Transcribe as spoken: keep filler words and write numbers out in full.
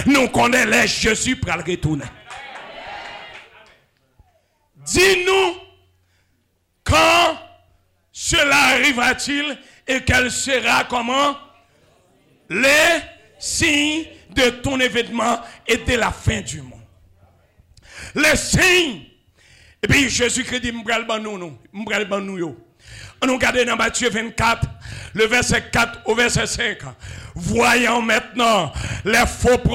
Nous connaissons les Jésus pour le retourner. Dis-nous quand cela arrivera-t-il et quel sera comment les signes de ton événement et de la fin du monde. Les signes. Et puis Jésus-Christ dit, m'bral ban nous, nous, m'bral ban nous yo. On regarde dans Matthieu vingt-quatre, le verset quatre au verset cinq. Voyons maintenant les faux